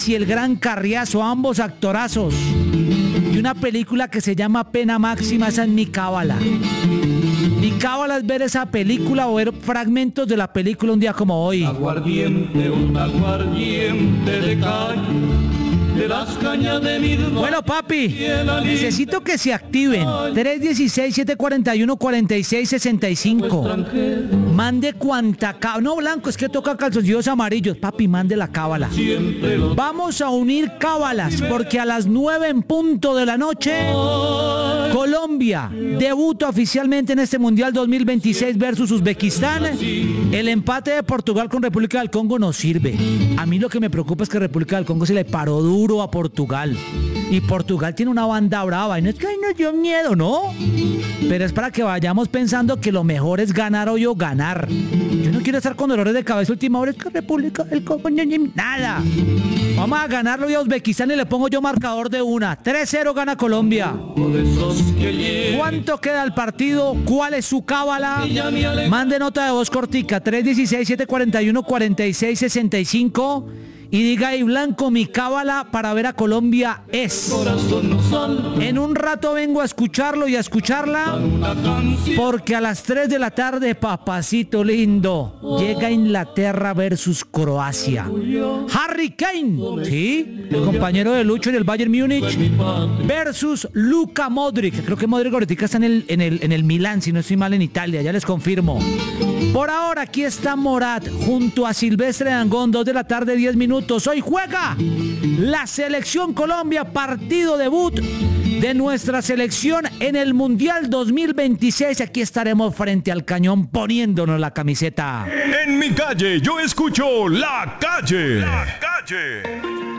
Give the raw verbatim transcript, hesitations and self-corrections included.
y el gran Carriazo, ambos actorazos. Y una película que se llama Pena Máxima, esa es mi cábala. Mi cábala es ver esa película o ver fragmentos de la película un día como hoy. Aguardiente, un aguardiente de calle, de las cañas de mi... Bueno, papi, necesito que se activen. tres uno seis, siete cuatro uno, cuatro seis seis cinco. Mande cuanta cábala. No, Blanco, es que toca calzoncillos amarillos. Papi, mande la cábala. Vamos a unir cábalas porque a las nueve en punto de la noche Colombia debuta oficialmente en este Mundial dos mil veintiséis versus Uzbekistán. El empate de Portugal con República del Congo nos sirve. A mí lo que me preocupa es que República del Congo se le paró duro a Portugal. Y Portugal tiene una banda brava. Y no es que ay, nos dio miedo, ¿no? Pero es para que vayamos pensando que lo mejor es ganar hoy o ganar. Yo no quiero estar con dolores de cabeza última hora. Es que República del Congo, nada. Vamos a ganarlo y a Uzbekistán y le pongo yo marcador de una. tres cero gana Colombia. ¿Cuánto queda el partido? ¿Cuál es su cábala? Mande nota de voz cortica. tres uno seis, siete cuatro uno, cuatro seis seis cinco. Y diga ahí, Blanco, mi cábala para ver a Colombia es. En un rato vengo a escucharlo y a escucharla, porque a las tres de la tarde, papacito lindo, llega Inglaterra versus Croacia. Harry Kane, ¿sí? El compañero de Lucho en el Bayern Múnich, versus Luka Modric. Creo que Modric ahorita está en el, en el, en el Milán, si no estoy mal, en Italia, ya les confirmo. Por ahora, aquí está Morat junto a Silvestre Dangond, dos de la tarde, diez minutos. Hoy juega la Selección Colombia, partido debut de nuestra selección en el Mundial dos mil veintiséis. Aquí estaremos frente al cañón poniéndonos la camiseta. En mi calle yo escucho La Calle. La Calle.